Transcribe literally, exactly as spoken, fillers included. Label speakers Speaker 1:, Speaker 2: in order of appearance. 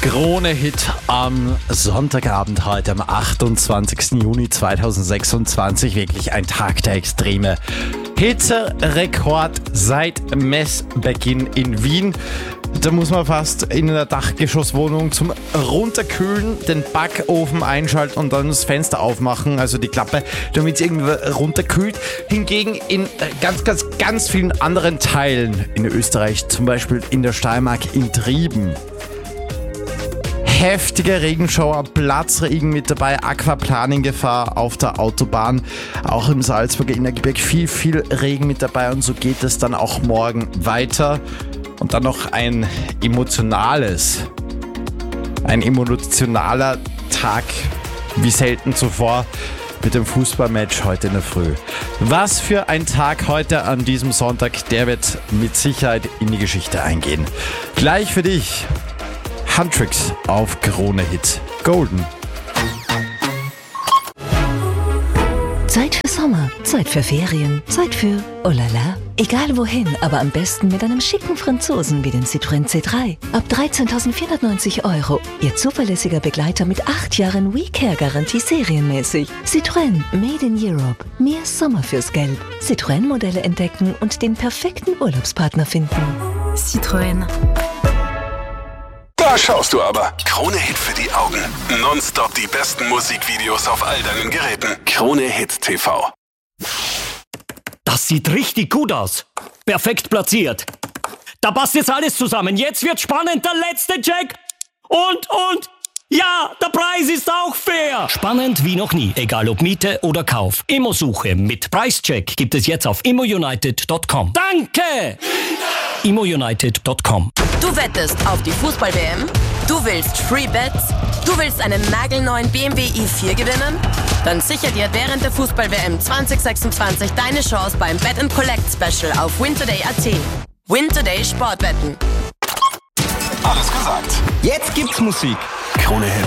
Speaker 1: Krone-Hit am Sonntagabend heute, am achtundzwanzigsten Juni zweitausendsechsundzwanzig. Wirklich ein Tag der Extreme. Hitzerekord seit Messbeginn in Wien. Da muss man fast in einer Dachgeschosswohnung zum Runterkühlen den Backofen einschalten und dann das Fenster aufmachen, also die Klappe, damit es irgendwie runterkühlt. Hingegen in ganz, ganz, ganz vielen anderen Teilen in Österreich, zum Beispiel in der Steiermark in Trieben, heftige Regenschauer, Platzregen mit dabei, Aquaplaning-Gefahr auf der Autobahn. Auch im Salzburger Innergebirge viel, viel Regen mit dabei und so geht es dann auch morgen weiter. Und dann noch ein emotionales, ein emotionaler Tag wie selten zuvor mit dem Fußballmatch heute in der Früh. Was für ein Tag heute an diesem Sonntag, der wird mit Sicherheit in die Geschichte eingehen. Gleich für dich Huntrix auf Krone-Hit Golden.
Speaker 2: Zeit für Sommer, Zeit für Ferien, Zeit für oh la la. Egal wohin, aber am besten mit einem schicken Franzosen wie dem Citroën C drei. Ab dreizehntausendvierhundertneunzig Euro. Ihr zuverlässiger Begleiter mit acht Jahren WeCare-Garantie serienmäßig. Citroën Made in Europe. Mehr Sommer fürs Geld. Citroën-Modelle entdecken und den perfekten Urlaubspartner finden.
Speaker 3: Citroën.
Speaker 4: Da schaust du aber. Krone-Hit für die Augen. Nonstop die besten Musikvideos auf all deinen Geräten. Krone-Hit T V.
Speaker 5: Das sieht richtig gut aus. Perfekt platziert. Da passt jetzt alles zusammen. Jetzt wird spannend. Der letzte Check. Und, und... Ja, der Preis ist auch fair. Spannend wie noch nie. Egal ob Miete oder Kauf. Immosuche mit Preischeck gibt es jetzt auf immo united punkt com. Danke! immo united punkt com.
Speaker 6: Du wettest auf die Fußball-W M? Du willst Free Bets? Du willst einen nagelneuen B M W i vier gewinnen? Dann sicher dir während der Fußball-W M zwanzig sechsundzwanzig deine Chance beim Bet and Collect Special auf wintoday punkt at. Wintoday Sportwetten.
Speaker 4: Alles gesagt.
Speaker 7: Jetzt gibt's Musik.
Speaker 4: Krone-Hit